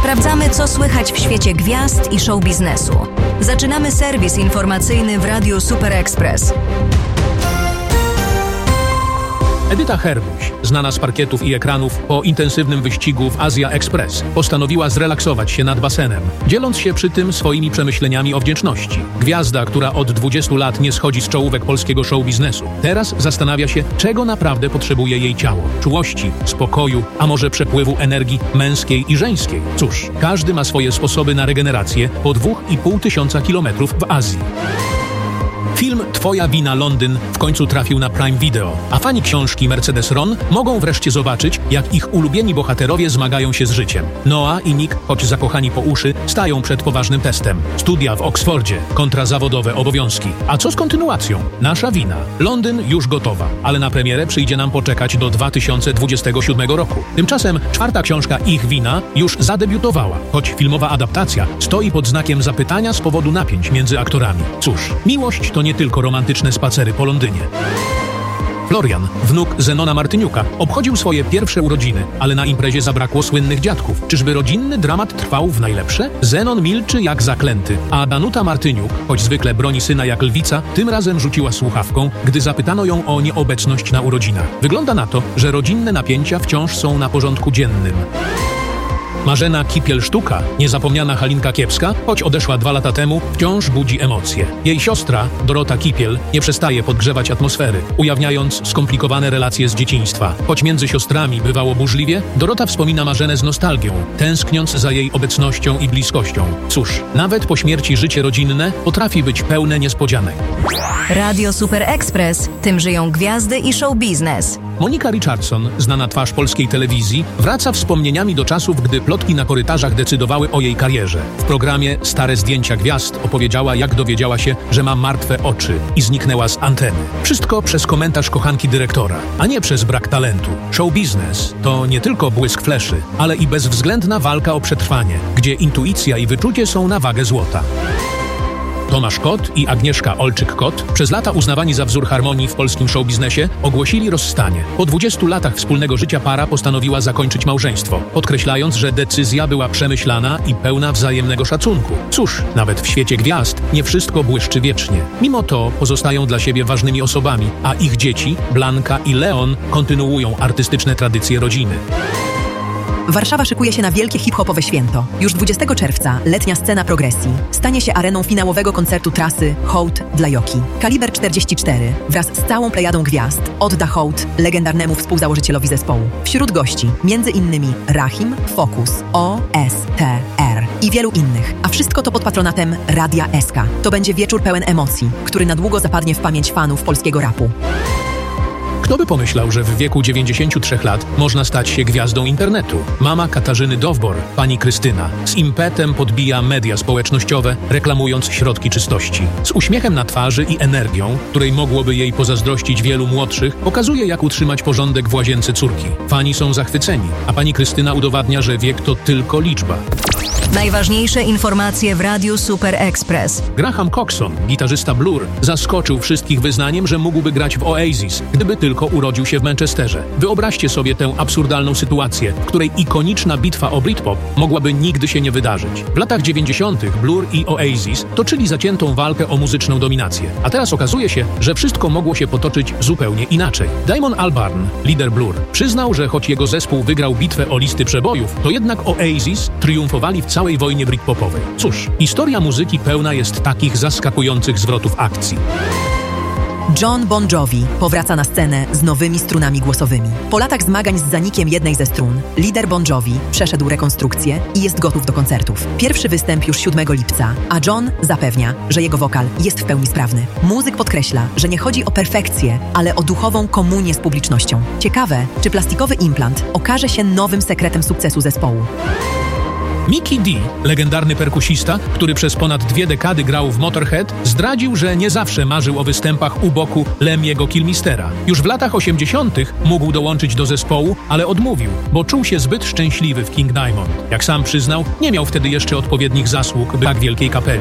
Sprawdzamy, co słychać w świecie gwiazd i show biznesu. Zaczynamy serwis informacyjny w Radiu Super Express. Edyta Herbuś, znana z parkietów i ekranów po intensywnym wyścigu w Asia Express, postanowiła zrelaksować się nad basenem, dzieląc się przy tym swoimi przemyśleniami o wdzięczności. Gwiazda, która od 20 lat nie schodzi z czołówek polskiego show biznesu, teraz zastanawia się, czego naprawdę potrzebuje jej ciało. Czułości, spokoju, a może przepływu energii męskiej i żeńskiej. Cóż, każdy ma swoje sposoby na regenerację po 2500 kilometrów w Azji. Film Twoja wina Londyn w końcu trafił na Prime Video, a fani książki Mercedes Ron mogą wreszcie zobaczyć, jak ich ulubieni bohaterowie zmagają się z życiem. Noah i Nick, choć zakochani po uszy, stają przed poważnym testem. Studia w Oksfordzie kontra zawodowe obowiązki. A co z kontynuacją? Nasza wina. Londyn już gotowa, ale na premierę przyjdzie nam poczekać do 2027 roku. Tymczasem czwarta książka Ich wina już zadebiutowała, choć filmowa adaptacja stoi pod znakiem zapytania z powodu napięć między aktorami. Cóż, miłość to nie tylko romantyczne spacery po Londynie. Florian, wnuk Zenona Martyniuka, obchodził swoje pierwsze urodziny, ale na imprezie zabrakło słynnych dziadków. Czyżby rodzinny dramat trwał w najlepsze? Zenon milczy jak zaklęty, a Danuta Martyniuk, choć zwykle broni syna jak lwica, tym razem rzuciła słuchawką, gdy zapytano ją o nieobecność na urodzinach. Wygląda na to, że rodzinne napięcia wciąż są na porządku dziennym. Marzena Kipiel-Sztuka, niezapomniana Halinka Kiepska, choć odeszła 2 lata temu, wciąż budzi emocje. Jej siostra, Dorota Kipiel, nie przestaje podgrzewać atmosfery, ujawniając skomplikowane relacje z dzieciństwa. Choć między siostrami bywało burzliwie, Dorota wspomina Marzenę z nostalgią, tęskniąc za jej obecnością i bliskością. Cóż, nawet po śmierci życie rodzinne potrafi być pełne niespodzianek. Radio Super Express. Tym żyją gwiazdy i show biznes. Monika Richardson, znana twarz polskiej telewizji, wraca wspomnieniami do czasów, gdy plotki na korytarzach decydowały o jej karierze. W programie Stare zdjęcia gwiazd opowiedziała, jak dowiedziała się, że ma martwe oczy i zniknęła z anteny. Wszystko przez komentarz kochanki dyrektora, a nie przez brak talentu. Show biznes to nie tylko błysk fleszy, ale i bezwzględna walka o przetrwanie, gdzie intuicja i wyczucie są na wagę złota. Tomasz Kot i Agnieszka Olczyk-Kot, przez lata uznawani za wzór harmonii w polskim showbiznesie, ogłosili rozstanie. Po 20 latach wspólnego życia para postanowiła zakończyć małżeństwo, podkreślając, że decyzja była przemyślana i pełna wzajemnego szacunku. Cóż, nawet w świecie gwiazd nie wszystko błyszczy wiecznie. Mimo to pozostają dla siebie ważnymi osobami, a ich dzieci, Blanka i Leon, kontynuują artystyczne tradycje rodziny. Warszawa szykuje się na wielkie hip-hopowe święto. Już 20 czerwca letnia scena progresji stanie się areną finałowego koncertu trasy Hołd dla Joki. Kaliber 44 wraz z całą plejadą gwiazd odda hołd legendarnemu współzałożycielowi zespołu. Wśród gości m.in. Rahim, Focus, OSTR i wielu innych. A wszystko to pod patronatem Radia SK. To będzie wieczór pełen emocji, który na długo zapadnie w pamięć fanów polskiego rapu. Kto by pomyślał, że w wieku 93 lat można stać się gwiazdą internetu? Mama Katarzyny Dowbor, pani Krystyna, z impetem podbija media społecznościowe, reklamując środki czystości. Z uśmiechem na twarzy i energią, której mogłoby jej pozazdrościć wielu młodszych, pokazuje, jak utrzymać porządek w łazience córki. Fani są zachwyceni, a pani Krystyna udowadnia, że wiek to tylko liczba. Najważniejsze informacje w Radiu Super Express. Graham Coxon, gitarzysta Blur, zaskoczył wszystkich wyznaniem, że mógłby grać w Oasis, gdyby tylko urodził się w Manchesterze. Wyobraźcie sobie tę absurdalną sytuację, w której ikoniczna bitwa o Britpop mogłaby nigdy się nie wydarzyć. W latach 90. Blur i Oasis toczyli zaciętą walkę o muzyczną dominację. A teraz okazuje się, że wszystko mogło się potoczyć zupełnie inaczej. Damon Albarn, lider Blur, przyznał, że choć jego zespół wygrał bitwę o listy przebojów, to jednak Oasis triumfowali w całej wojnie britpopowej. Cóż, historia muzyki pełna jest takich zaskakujących zwrotów akcji. Jon Bon Jovi powraca na scenę z nowymi strunami głosowymi. Po latach zmagań z zanikiem jednej ze strun, lider Bon Jovi przeszedł rekonstrukcję i jest gotów do koncertów. Pierwszy występ już 7 lipca, a Jon zapewnia, że jego wokal jest w pełni sprawny. Muzyk podkreśla, że nie chodzi o perfekcję, ale o duchową komunię z publicznością. Ciekawe, czy plastikowy implant okaże się nowym sekretem sukcesu zespołu. Mikkey D, legendarny perkusista, który przez ponad 2 dekady grał w Motorhead, zdradził, że nie zawsze marzył o występach u boku Lemiego Kilmistera. Już w latach 80. mógł dołączyć do zespołu, ale odmówił, bo czuł się zbyt szczęśliwy w King Diamond. Jak sam przyznał, nie miał wtedy jeszcze odpowiednich zasług, by tak wielkiej kapeli.